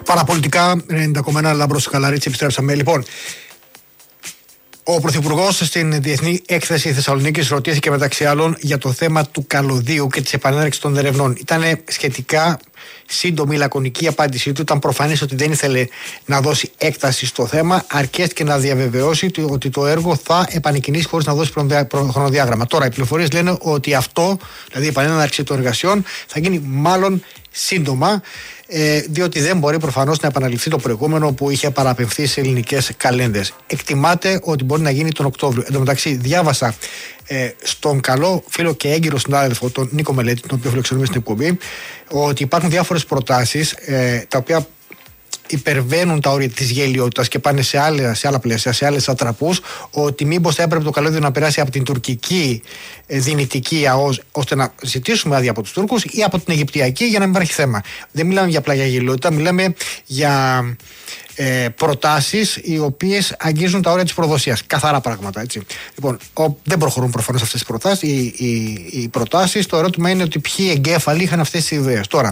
Παραπολιτικά 90,1 Λάμπρος Καλαρίτσι, επιστρέψαμε. Λοιπόν, ο Πρωθυπουργός στην Διεθνή Έκθεση Θεσσαλονίκης ρωτήθηκε μεταξύ άλλων για το θέμα του καλωδίου και της επανέναρξης των ερευνών. Ήταν σχετικά σύντομη, λακωνική η απάντησή του. Ήταν προφανές ότι δεν ήθελε να δώσει έκταση στο θέμα, αρκέστηκε να διαβεβαιώσει ότι το έργο θα επανεκκινήσει χωρίς να δώσει χρονοδιάγραμμα. Τώρα, οι πληροφορίες λένε ότι αυτό, δηλαδή η επανέναρξη των εργασιών, θα γίνει μάλλον σύντομα, διότι δεν μπορεί προφανώς να επαναληφθεί το προηγούμενο που είχε παραπεμφθεί σε ελληνικές καλένδες. Εκτιμάται ότι μπορεί να γίνει τον Οκτώβριο. Εν τω μεταξύ, διάβασα στον καλό φίλο και έγκυρο συνάδελφο, τον Νίκο Μελέτη, τον οποίο φιλοξενούμε στην εκπομπή, ότι υπάρχουν διάφορες προτάσεις τα οποία υπερβαίνουν τα όρια της γελιότητας και πάνε σε άλλα πλαίσια, σε άλλες ατραπούς, ότι μήπως θα έπρεπε το καλώδιο να περάσει από την τουρκική δυνητική ΑΟΣ ώστε να ζητήσουμε άδεια από τους Τούρκους ή από την Αιγυπτιακή για να μην υπάρχει θέμα. Δεν μιλάμε για πλάγια γελιότητα, μιλάμε για προτάσεις οι οποίες αγγίζουν τα όρια της προδοσίας. Καθαρά πράγματα, έτσι. Λοιπόν, δεν προχωρούν προφανώς αυτές τις προτάσεις. Οι προτάσεις, το ερώτημα είναι ότι ποιοι εγκέφαλοι είχαν αυτές τις ιδέες. Τώρα,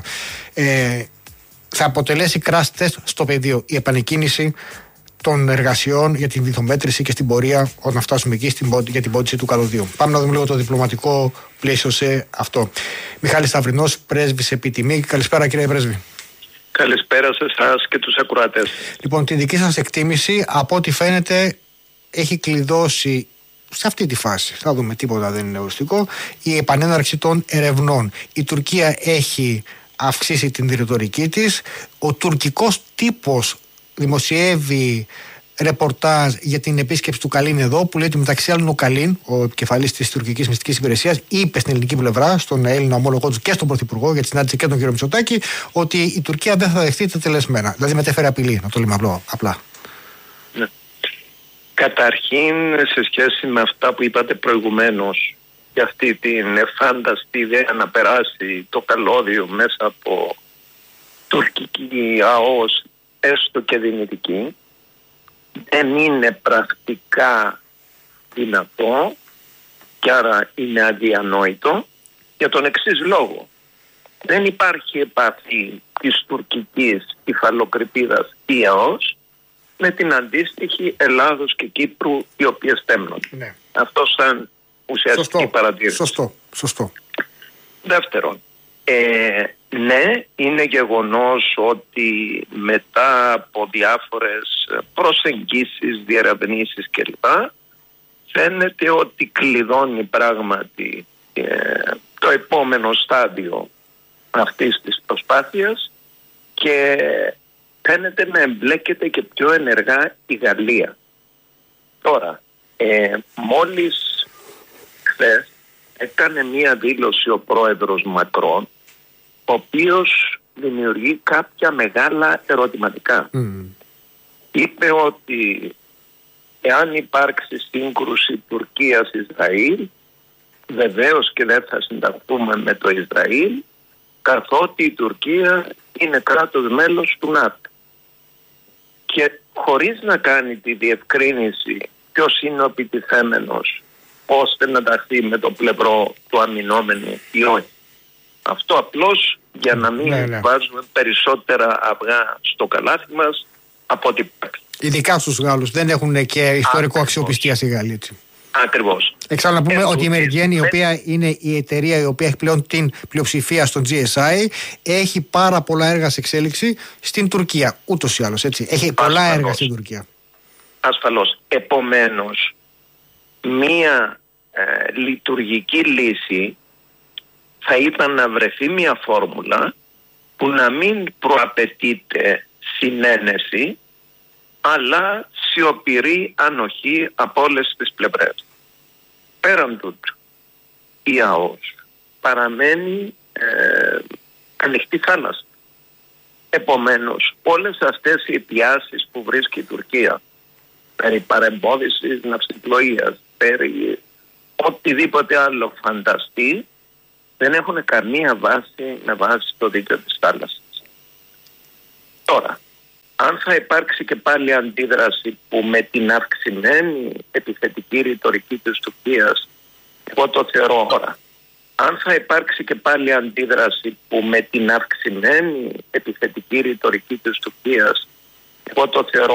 θα αποτελέσει crash test στο πεδίο η επανεκκίνηση των εργασιών για την βυθομέτρηση και στην πορεία όταν φτάσουμε εκεί για την πόντιση του καλωδίου. Πάμε να δούμε λίγο το διπλωματικό πλαίσιο σε αυτό. Μιχάλης Σταυρινός, πρέσβης επί τιμή. Καλησπέρα, κύριε πρέσβη. Καλησπέρα σε εσάς και τους ακροατές. Λοιπόν, την δική σας εκτίμηση, από ό,τι φαίνεται, έχει κλειδώσει σε αυτή τη φάση. Θα δούμε, τίποτα δεν είναι οριστικό. Η επανέναρξη των ερευνών. Η Τουρκία έχει αυξήσει την ρητορική της. Ο τουρκικός τύπος δημοσιεύει ρεπορτάζ για την επίσκεψη του Καλίν εδώ, που λέει ότι μεταξύ άλλων ο Καλίν, ο επικεφαλής της τουρκικής μυστικής υπηρεσίας, είπε στην ελληνική πλευρά, στον Έλληνα ομόλογό του και στον Πρωθυπουργό, γιατί συνάντησε και τον κύριο Μητσοτάκη, ότι η Τουρκία δεν θα δεχτεί τελεσμένα. Δηλαδή μετέφερε απειλή, να το λέμε απλά. Ναι. Καταρχήν, σε σχέση με αυτά που είπατε προηγουμένως, για αυτή την εφάνταστη ιδέα να περάσει το καλώδιο μέσα από τουρκική ΑΟΣ, έστω και δυνητική, δεν είναι πρακτικά δυνατό και άρα είναι αδιανόητο για τον εξής λόγο. Δεν υπάρχει επαφή της τουρκικής υφαλοκρηπίδας ή ΑΟΣ με την αντίστοιχη Ελλάδος και Κύπρου, οι οποίες στέμνονται. Ναι. Αυτό σαν ουσιαστική παρατήρηση. Σωστό. Δεύτερον, ναι, είναι γεγονός ότι μετά από διάφορες προσεγγίσεις, διερευνήσεις κλπ, φαίνεται ότι κλειδώνει πράγματι το επόμενο στάδιο αυτής της προσπάθειας και φαίνεται να εμπλέκεται και πιο ενεργά η Γαλλία. Τώρα, μόλις χθες έκανε μία δήλωση ο πρόεδρος Μακρόν, ο οποίος δημιουργεί κάποια μεγάλα ερωτηματικά. Είπε ότι εάν υπάρξει σύγκρουση Τουρκίας-Ισραήλ, βεβαίως και δεν θα συνταχθούμε με το Ισραήλ, καθότι η Τουρκία είναι κράτος μέλος του ΝΑΤΟ. Και χωρίς να κάνει τη διευκρίνηση ποιος είναι ο επιτιθέμενος, ώστε να ταχθεί με το πλευρό του αμυνόμενου ή όχι. Αυτό απλώς για να μην βάζουμε περισσότερα αυγά στο καλάθι μας από ό,τι πρέπει. Ειδικά στους Γάλλους δεν έχουν και ιστορικό αξιοπιστία στη Γαλλία. Ακριβώς. Εξάλλου να πούμε ότι η American, η οποία είναι η εταιρεία η οποία έχει πλέον την πλειοψηφία στο GSI, έχει πάρα πολλά έργα σε εξέλιξη στην Τουρκία. Ούτως ή άλλως, έτσι. Έχει πολλά έργα στην Τουρκία. Ασφαλώς. Επομένως, μία λειτουργική λύση θα ήταν να βρεθεί μια φόρμουλα που να μην προαπαιτείται συνένεση, αλλά σιωπηρή ανοχή από όλες τις πλευρές. Πέραν τούτου, η ΑΟΣ παραμένει ανοιχτή θάλασσα. Επομένως, όλες αυτές οι αιτιάσεις που βρίσκει η Τουρκία περί παρεμπόδισης ναυσιπλοείας, περί οτιδήποτε άλλο φανταστεί, δεν έχουν καμία βάση με βάση το δίκαιο της θάλασσας. Τώρα, αν θα υπάρξει και πάλι αντίδραση που με την αυξημένη επιθετική ρητορική της Τουρκίας, εγώ το θεωρώ ώρα. Αν θα υπάρξει και πάλι αντίδραση που με την αυξημένη επιθετική ρητορική της Τουρκίας, εγώ το θεωρώ